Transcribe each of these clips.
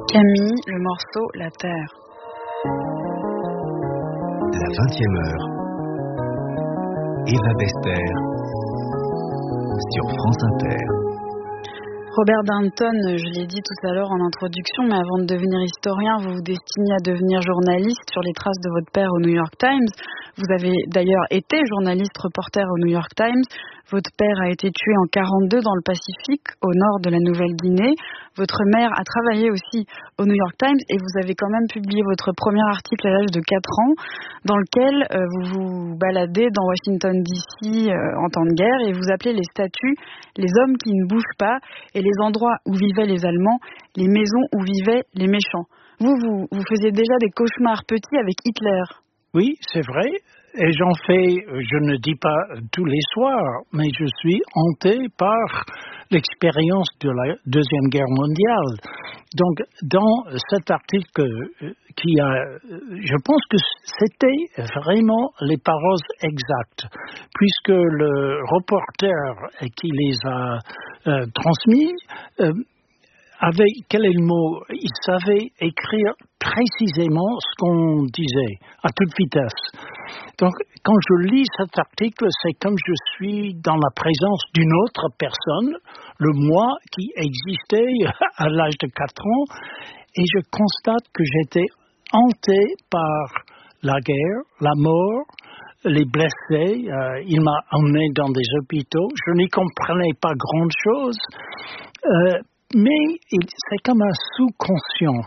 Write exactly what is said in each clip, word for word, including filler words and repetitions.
Camille, le morceau La Terre. La vingtième heure. Eva Bester sur France Inter. Robert Dunton, je l'ai dit tout à l'heure en introduction, mais avant de devenir historien, vous vous destiniez à devenir journaliste sur les traces de votre père au New York Times. Vous avez d'ailleurs été journaliste reporter au New York Times. Votre père a été tué en quarante-deux dans le Pacifique, au nord de la Nouvelle-Guinée. Votre mère a travaillé aussi au New York Times et vous avez quand même publié votre premier article à l'âge de quatre ans dans lequel euh, vous vous baladez dans Washington D C euh, en temps de guerre et vous appelez les statues les hommes qui ne bougent pas et les endroits où vivaient les Allemands, les maisons où vivaient les méchants. Vous, vous, vous faisiez déjà des cauchemars petits avec Hitler. Oui, c'est vrai. Et j'en fais, je ne dis pas tous les soirs, mais je suis hanté par l'expérience de la Deuxième Guerre mondiale. Donc, dans cet article qui a, je pense que c'était vraiment les paroles exactes, puisque le reporter qui les a euh, transmis euh, avait, quel est le mot, il savait écrire précisément ce qu'on disait, à toute vitesse. Donc, quand je lis cet article, c'est comme je suis dans la présence d'une autre personne, le moi qui existait à l'âge de quatre ans, et je constate que j'étais hanté par la guerre, la mort, les blessés. Euh, il m'a emmené dans des hôpitaux. Je n'y comprenais pas grand-chose. Euh, Mais c'est comme un sous-conscient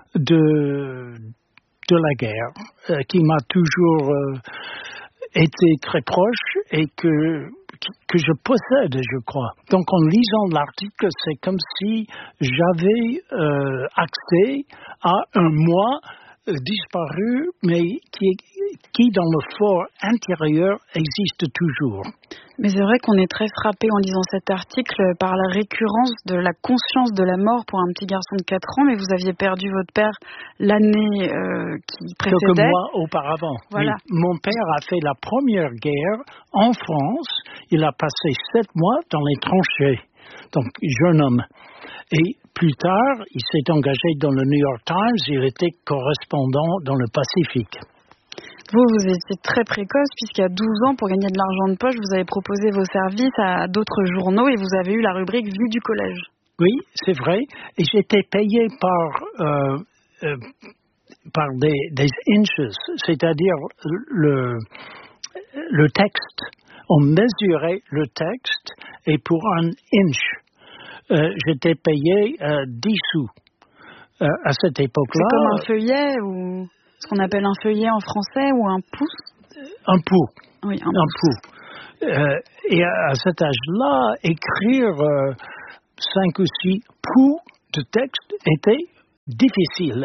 de, de la guerre euh, qui m'a toujours euh, été très proche et que, que je possède, je crois. Donc en lisant l'article, c'est comme si j'avais euh, accès à un moi euh, disparu, mais qui, qui dans le fort intérieur existe toujours. Mais c'est vrai qu'on est très frappé en lisant cet article par la récurrence de la conscience de la mort pour un petit garçon de quatre ans, mais vous aviez perdu votre père l'année euh, qui précédait. Quelques mois auparavant. Voilà. Oui. Mon père a fait la première guerre en France. Il a passé sept mois dans les tranchées, donc jeune homme. Et plus tard, il s'est engagé dans le New York Times. Il était correspondant dans le Pacifique. Vous, vous étiez très précoce puisqu'à douze ans, pour gagner de l'argent de poche, vous avez proposé vos services à d'autres journaux et vous avez eu la rubrique Vie du collège. Oui, c'est vrai. Et j'étais payé par, euh, euh, par des, des inches, c'est-à-dire le, le texte. On mesurait le texte et pour un inch, euh, j'étais payé euh, dix sous euh, à cette époque-là. C'est comme un feuillet ou... ce qu'on appelle un feuillet en français ou un pouce? Un pou. Oui, un, un pou. Euh, et à cet âge-là, écrire euh, cinq ou six poux de texte était difficile.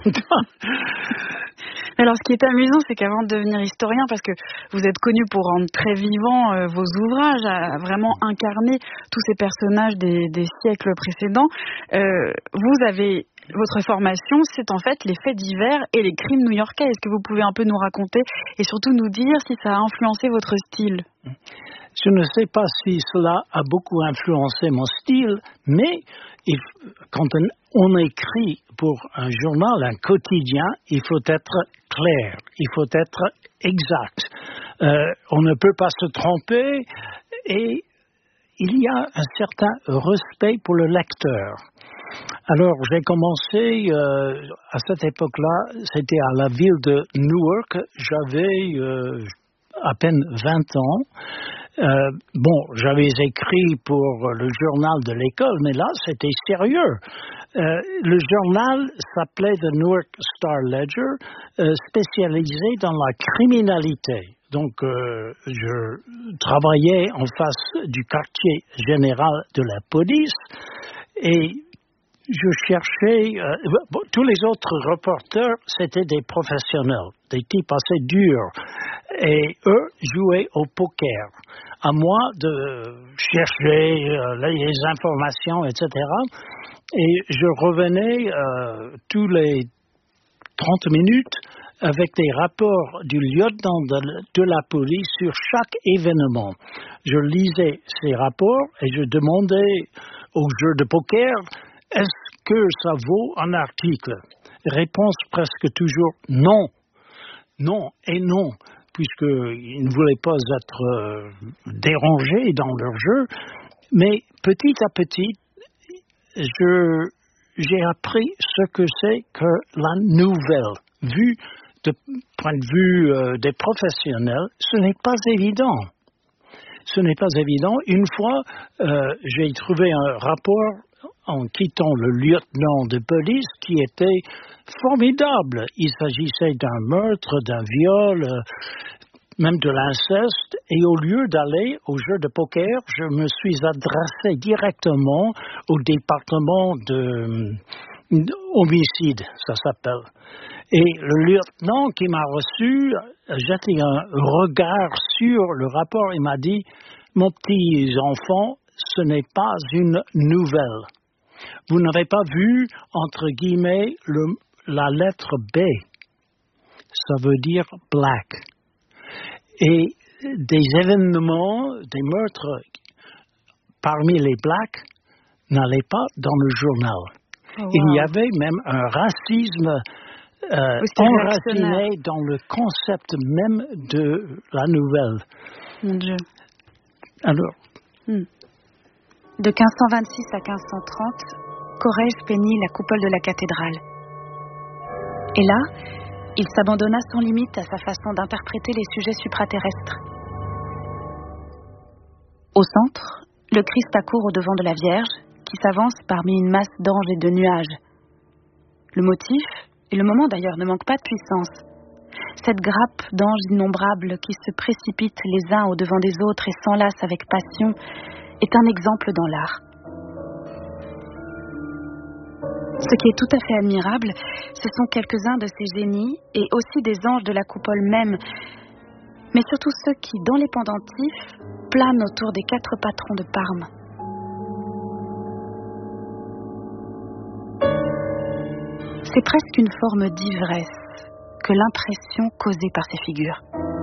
Alors, ce qui est amusant, c'est qu'avant de devenir historien, parce que vous êtes connu pour rendre très vivants euh, vos ouvrages, à vraiment incarner tous ces personnages des, des siècles précédents, euh, vous avez... Votre formation, c'est en fait les faits divers et les crimes new-yorkais. Est-ce que vous pouvez un peu nous raconter et surtout nous dire si ça a influencé votre style? Je ne sais pas si cela a beaucoup influencé mon style, mais il, quand on, on écrit pour un journal, un quotidien, il faut être clair, il faut être exact. Euh, on ne peut pas se tromper et il y a un certain respect pour le lecteur. Alors, j'ai commencé, euh, à cette époque-là, c'était à la ville de Newark, j'avais euh, à peine vingt ans. Euh, bon, j'avais écrit pour le journal de l'école, mais là, c'était sérieux. Euh, le journal s'appelait The Newark Star Ledger, euh, spécialisé dans la criminalité. Donc, euh, je travaillais en face du quartier général de la police et je cherchais, euh, bon, tous les autres reporters, c'était des professionnels, des types assez durs, et eux jouaient au poker. À moi de chercher euh, les informations, et cetera. Et je revenais euh, tous les trente minutes avec des rapports du lieutenant de, de la police sur chaque événement. Je lisais ces rapports et je demandais au jeu de poker, est-ce que ça vaut un article? Réponse presque toujours non. Non et non, puisqu'ils ne voulaient pas être euh, dérangés dans leur jeu. Mais petit à petit, je, j'ai appris ce que c'est que la nouvelle. Vu de point de vue euh, des professionnels, ce n'est pas évident. Ce n'est pas évident. Une fois, euh, j'ai trouvé un rapport en quittant le lieutenant de police qui était formidable. Il s'agissait d'un meurtre, d'un viol, euh, même de l'inceste. Et au lieu d'aller au jeu de poker, je me suis adressé directement au département de euh, homicide, ça s'appelle. Et le lieutenant qui m'a reçu a jeté un regard sur le rapport et m'a dit « Mon petit enfant, ce n'est pas une nouvelle. Vous n'avez pas vu, entre guillemets, le, la lettre B. Ça veut dire black. Et des événements, des meurtres parmi les blacks n'allaient pas dans le journal. Oh, wow. Il y avait même un racisme euh, enraciné dans le concept même de la nouvelle. Mon Dieu. Alors. Hmm. De quinze cent vingt-six à quinze cent trente, Corrèze peignit la coupole de la cathédrale. Et là, il s'abandonna sans limite à sa façon d'interpréter les sujets supraterrestres. Au centre, le Christ accourt au devant de la Vierge, qui s'avance parmi une masse d'anges et de nuages. Le motif, et le moment d'ailleurs, ne manque pas de puissance. Cette grappe d'anges innombrables qui se précipitent les uns au devant des autres et s'enlacent avec passion est un exemple dans l'art. Ce qui est tout à fait admirable, ce sont quelques-uns de ces génies et aussi des anges de la coupole même, mais surtout ceux qui, dans les pendentifs, planent autour des quatre patrons de Parme. C'est presque une forme d'ivresse que l'impression causée par ces figures.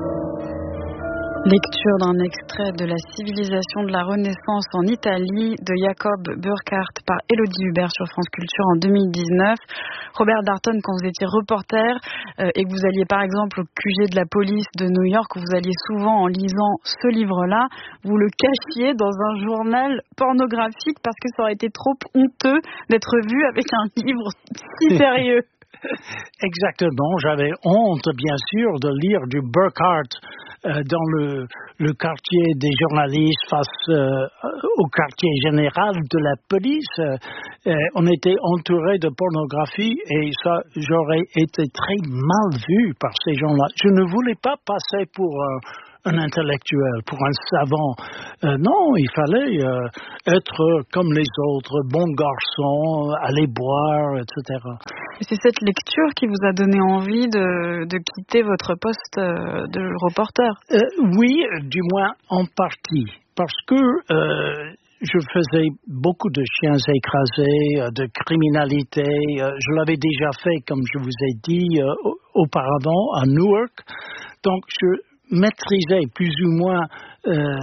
Lecture d'un extrait de La civilisation de la Renaissance en Italie de Jacob Burckhardt par Élodie Hubert sur France Culture en deux mille dix-neuf. Robert Darnton, quand vous étiez reporter euh, et que vous alliez par exemple au Q G de la police de New York, vous alliez souvent en lisant ce livre-là, vous le cachiez dans un journal pornographique parce que ça aurait été trop honteux d'être vu avec un livre si sérieux. Exactement, j'avais honte bien sûr de lire du Burckhardt euh, dans le, le quartier des journalistes face euh, au quartier général de la police. Euh, on était entouré de pornographie et ça, j'aurais été très mal vu par ces gens-là. Je ne voulais pas passer pour euh, un intellectuel, pour un savant. Euh, non, il fallait euh, être comme les autres, bon garçon, aller boire, et cetera. Et c'est cette lecture qui vous a donné envie de, de quitter votre poste de reporter? euh, Oui, du moins en partie. Parce que euh, je faisais beaucoup de chiens écrasés, de criminalité. Je l'avais déjà fait, comme je vous ai dit, euh, auparavant à Newark. Donc, je maîtrisais plus ou moins euh,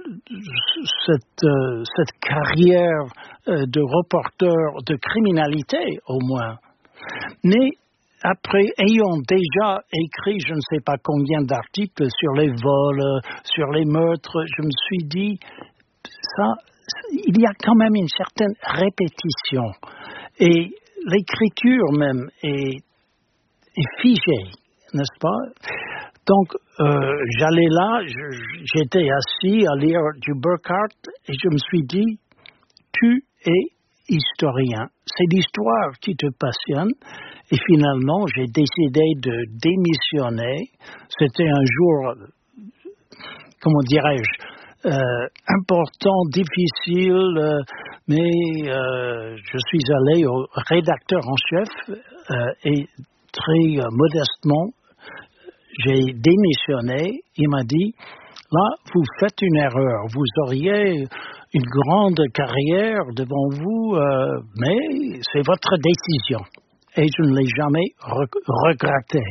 cette, euh, cette carrière euh, de reporter de criminalité, au moins. Mais après, ayant déjà écrit je ne sais pas combien d'articles sur les vols, sur les meurtres, je me suis dit, ça, il y a quand même une certaine répétition. Et l'écriture même est, est figée, n'est-ce pas? Donc, euh, j'allais là, je, j'étais assis à lire du Burckhardt et je me suis dit, tu es historien. C'est l'histoire qui te passionne. Et finalement, j'ai décidé de démissionner. C'était un jour, comment dirais-je, euh, important, difficile, euh, mais euh, je suis allé au rédacteur en chef euh, et très euh, modestement, j'ai démissionné. Il m'a dit, là, vous faites une erreur. Vous auriez une grande carrière devant vous, euh, mais c'est votre décision. Et je ne l'ai jamais re- regretté.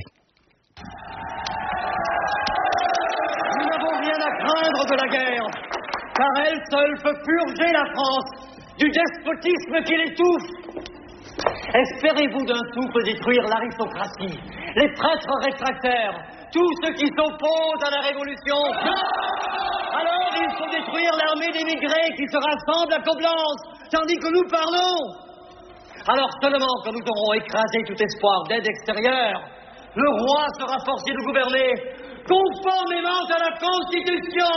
Nous n'avons rien à craindre de la guerre, car elle seule peut purger la France du despotisme qui l'étouffe. Espérez-vous d'un souffle détruire l'aristocratie, les prêtres réfractaires, tous ceux qui s'opposent à la révolution? Alors il faut détruire l'armée d'immigrés qui se rassemble à Coblence, tandis que nous parlons. Alors seulement quand nous aurons écrasé tout espoir d'aide extérieure, le roi sera forcé de gouverner conformément à la Constitution.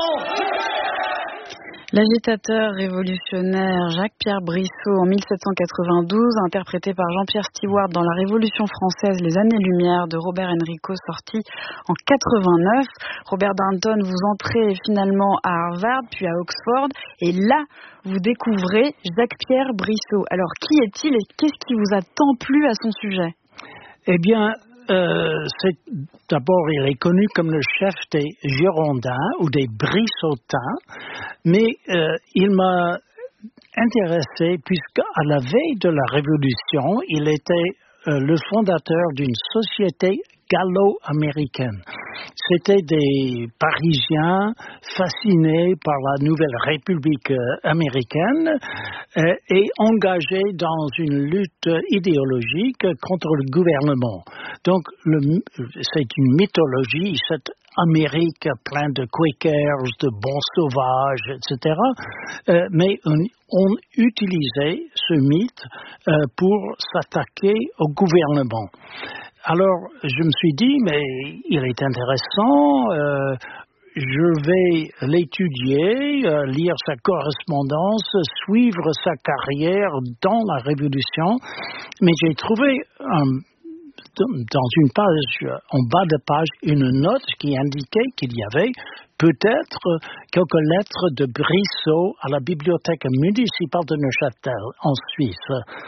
L'agitateur révolutionnaire Jacques-Pierre Brissot en mille sept cent quatre-vingt-douze, interprété par Jean-Pierre Stewart dans La Révolution française, Les années-lumière de Robert Enrico, sorti en quatre-vingt-neuf. Robert Danton, vous entrez finalement à Harvard, puis à Oxford, et là, vous découvrez Jacques-Pierre Brissot. Alors, qui est-il et qu'est-ce qui vous a tant plu à son sujet? Eh bien, Euh, c'est, d'abord, il est connu comme le chef des Girondins ou des Brissotins, mais euh, il m'a intéressé puisqu'à la veille de la Révolution, il était euh, le fondateur d'une société gallo-américaine. C'était des Parisiens fascinés par la nouvelle République euh, américaine euh, et engagés dans une lutte idéologique contre le gouvernement. Donc, le, c'est une mythologie, cette Amérique pleine de Quakers, de bons sauvages, et cetera. Euh, mais on, on utilisait ce mythe euh, pour s'attaquer au gouvernement. Alors, je me suis dit, mais il est intéressant, euh, je vais l'étudier, euh, lire sa correspondance, suivre sa carrière dans la Révolution, mais j'ai trouvé un dans une page, en bas de page, une note qui indiquait qu'il y avait peut-être quelques lettres de Brissot à la bibliothèque municipale de Neuchâtel, en Suisse.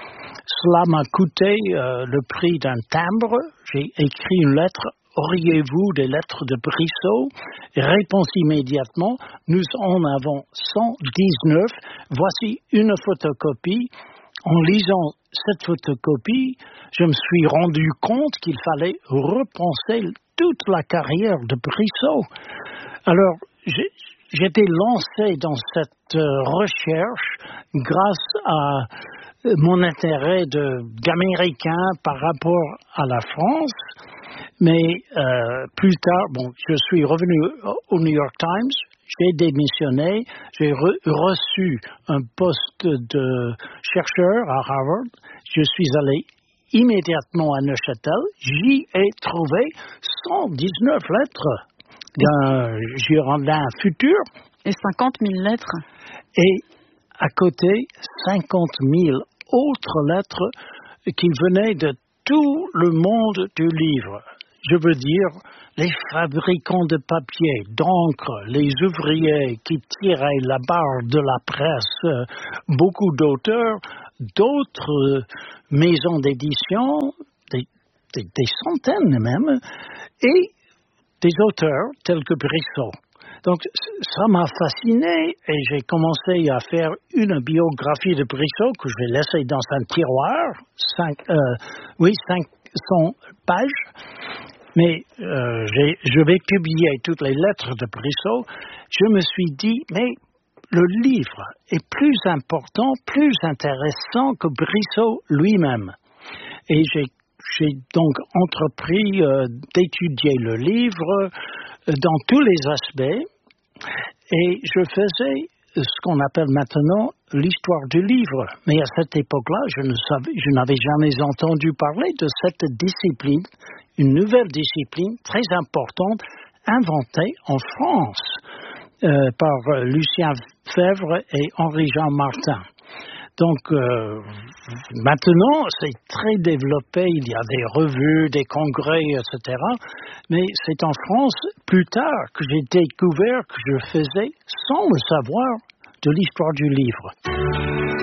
Cela m'a coûté euh, le prix d'un timbre. J'ai écrit une lettre. Auriez-vous des lettres de Brissot? Réponse immédiatement. Nous en avons cent dix-neuf. Voici une photocopie. En lisant cette photocopie, je me suis rendu compte qu'il fallait repenser toute la carrière de Brissot. Alors, j'ai, j'étais lancé dans cette euh, recherche grâce à euh, mon intérêt de, d'Américain par rapport à la France. Mais euh, plus tard, bon, je suis revenu au New York Times. J'ai démissionné, j'ai re- reçu un poste de chercheur à Harvard. Je suis allé immédiatement à Neuchâtel. J'y ai trouvé cent dix-neuf lettres d'un Girondin futur. Et cinquante mille lettres. Et à côté, cinquante mille autres lettres qui venaient de tout le monde du livre. Je veux dire, les fabricants de papier, d'encre, les ouvriers qui tiraient la barre de la presse, beaucoup d'auteurs, d'autres maisons d'édition, des, des, des centaines même, et des auteurs tels que Brissot. Donc, ça m'a fasciné et j'ai commencé à faire une biographie de Brissot que je vais laisser dans un tiroir, cinq, euh, oui, cinq cents pages. Mais euh, j'ai, je vais publier toutes les lettres de Brissot. Je me suis dit, mais le livre est plus important, plus intéressant que Brissot lui-même. Et j'ai, j'ai donc entrepris euh, d'étudier le livre euh, dans tous les aspects. Et je faisais ce qu'on appelle maintenant l'histoire du livre. Mais à cette époque-là, je, ne savais, je n'avais jamais entendu parler de cette discipline, une nouvelle discipline très importante, inventée en France euh, par Lucien Febvre et Henri-Jean Martin. Donc, euh, maintenant, c'est très développé, il y a des revues, des congrès, et cetera. Mais c'est en France, plus tard, que j'ai découvert que je faisais, sans le savoir, de l'histoire du livre.